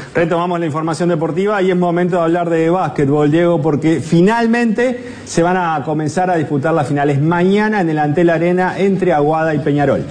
Retomamos la información deportiva y es momento de hablar de básquetbol, Diego, porque finalmente se van a comenzar a disputar las finales mañana en el Antel Arena entre Aguada y Peñarol.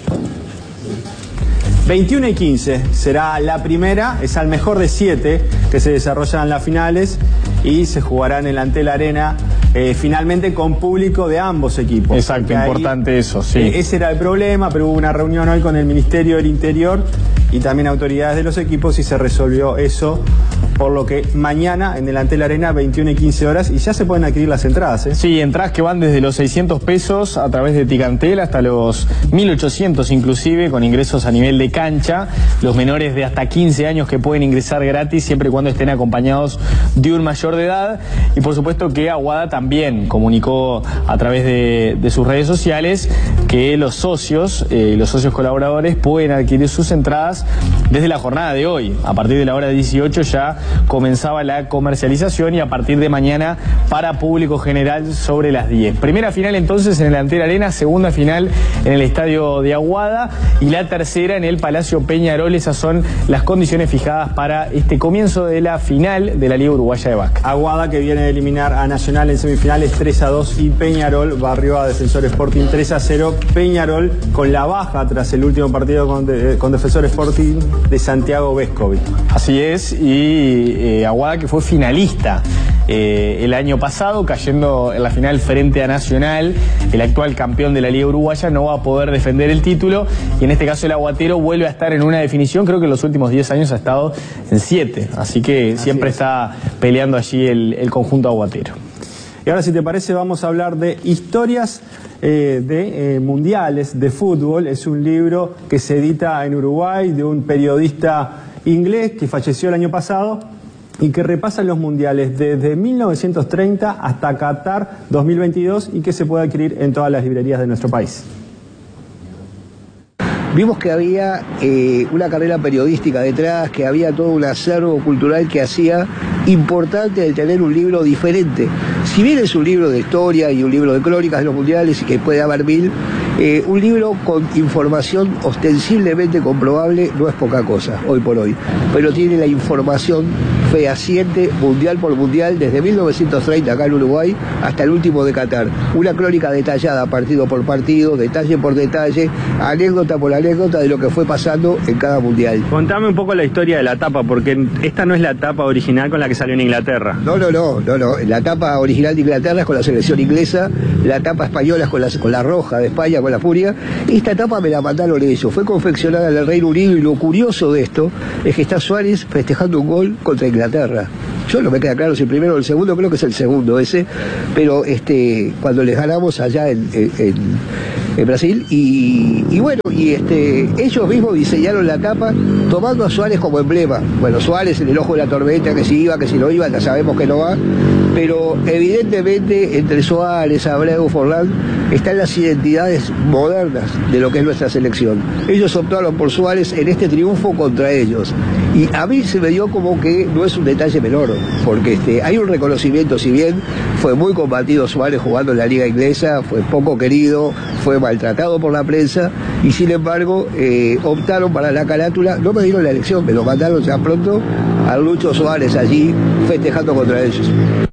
21 y 15 será la primera, es al mejor de 7 que se desarrollan las finales y se jugará en el Antel Arena finalmente con público de ambos equipos. Exacto, importante ahí, eso, sí. Ese era el problema, pero hubo una reunión hoy con el Ministerio del Interior y también autoridades de los equipos y se resolvió eso, por lo que mañana en el Antel Arena 21 y 15 horas y ya se pueden adquirir las entradas, ¿eh? Sí, entradas que van desde los 600 pesos a través de Ticantel hasta los 1.800 inclusive, con ingresos a nivel de cancha. Los menores de hasta 15 años que pueden ingresar gratis siempre y cuando estén acompañados de un mayor de edad. Y por supuesto que Aguada también comunicó a través de sus redes sociales que los socios colaboradores pueden adquirir sus entradas desde la jornada de hoy. A partir de la hora 18 ya comenzaba la comercialización y a partir de mañana para público general sobre las 10. Primera final entonces en el Antel Arena, segunda final en el estadio de Aguada y la tercera en el Palacio Peñarol. Esas son las condiciones fijadas para este comienzo de la final de la Liga Uruguaya de Básquet. Aguada que viene a eliminar a Nacional en semifinales 3-2 y Peñarol barrió a Defensor Sporting 3-0. Peñarol con la baja tras el último partido con Defensor Sporting de Santiago Vescovi. Así es, y Aguada que fue finalista el año pasado, cayendo en la final frente a Nacional, el actual campeón de la Liga Uruguaya, no va a poder defender el título y en este caso el aguatero vuelve a estar en una definición, creo que en los últimos 10 años ha estado en 7, así que siempre está peleando allí el conjunto aguatero. Y ahora, si te parece, vamos a hablar de historias de mundiales de fútbol. Es un libro que se edita en Uruguay de un periodista inglés que falleció el año pasado y que repasa los mundiales desde 1930 hasta Qatar 2022 y que se puede adquirir en todas las librerías de nuestro país. Vimos que había una carrera periodística detrás, que había todo un acervo cultural que hacía importante el tener un libro diferente. Si bien es un libro de historia y un libro de crónicas de los mundiales y que puede haber 1000, un libro con información ostensiblemente comprobable no es poca cosa, hoy por hoy. Pero tiene la información fehaciente, mundial por mundial, desde 1930 acá en Uruguay hasta el último de Qatar. Una crónica detallada, partido por partido, detalle por detalle, anécdota por anécdota de lo que fue pasando en cada mundial. Contame un poco la historia de la tapa, porque esta no es la tapa original con la que salió en Inglaterra. No. La tapa original de Inglaterra es con la selección inglesa, la tapa española es con la roja de España, con la Furia. Esta tapa me la mandaron ellos, fue confeccionada en el Reino Unido y lo curioso de esto es que está Suárez festejando un gol contra Inglaterra. Yo no me queda claro si el primero o el segundo, creo que es el segundo ese, pero cuando les ganamos allá en Brasil y bueno, ellos mismos diseñaron la tapa tomando a Suárez como emblema. Bueno, Suárez en el ojo de la tormenta, que si iba, que si no iba, ya sabemos que no va, pero evidentemente entre Suárez, Abreu, Forlán están las identidades modernas de lo que es nuestra selección. Ellos optaron por Suárez en este triunfo contra ellos y a mí se me dio como que no es un detalle menor, porque hay un reconocimiento, si bien fue muy combatido Suárez jugando en la liga inglesa, fue poco querido, fue maltratado por la prensa y sin embargo optaron para la carátula, no me dieron la elección, me lo mandaron ya pronto a Lucho Suárez allí festejando contra ellos.